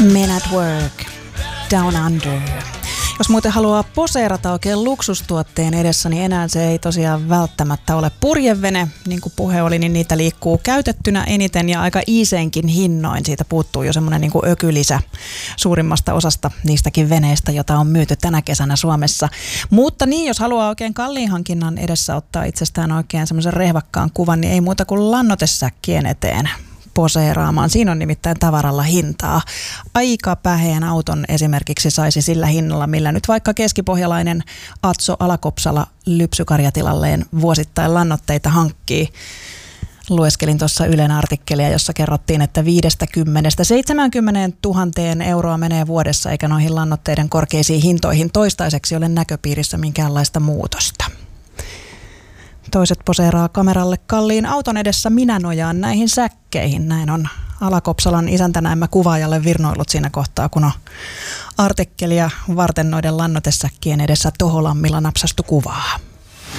Men at Work, Down Under. Jos muuten haluaa poseerata oikein luksustuotteen edessä, niin enää se ei tosiaan välttämättä ole purjevene. Niin kuin puhe oli, niin niitä liikkuu käytettynä eniten ja aika iiseenkin hinnoin. Siitä puuttuu jo semmoinen niin kuin ökylisä suurimmasta osasta niistäkin veneistä, jota on myyty tänä kesänä Suomessa. Mutta niin, jos haluaa oikein kalliin hankinnan edessä ottaa itsestään oikein semmoisen rehvakkaan kuvan, niin ei muuta kuin lannoitesäkkien eteen poseeraamaan. Siinä on nimittäin tavaralla hintaa. Aika päheen auton esimerkiksi saisi sillä hinnalla, millä nyt vaikka keskipohjalainen Atso Alakopsala lypsykarjatilalleen vuosittain lannoitteita hankkii. Lueskelin tuossa Ylen artikkelia, jossa kerrottiin, että 50–70 000 euroa menee vuodessa, eikä noihin lannoitteiden korkeisiin hintoihin toistaiseksi ole näköpiirissä minkäänlaista muutosta. Toiset poseeraa kameralle kalliin auton edessä, minä nojaan näihin säkkeihin. Näin on Alakopsalan isäntänäemmä kuvaajalle virnoillut siinä kohtaa, kun on artikkelia varten noiden lannoitesäkkien edessä Toholammilla napsastu kuvaa.